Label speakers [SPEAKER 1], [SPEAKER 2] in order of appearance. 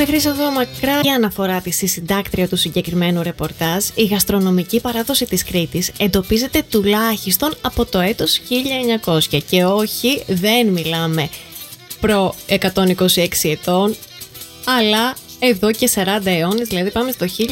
[SPEAKER 1] Μέχρι εδώ μακρά η αναφορά της στη συντάκτρια του συγκεκριμένου ρεπορτάζ, η γαστρονομική παράδοση της Κρήτης εντοπίζεται τουλάχιστον από το έτος 1900 και όχι, δεν μιλάμε προ 126 ετών, αλλά εδώ και 40 αιώνες, δηλαδή πάμε στο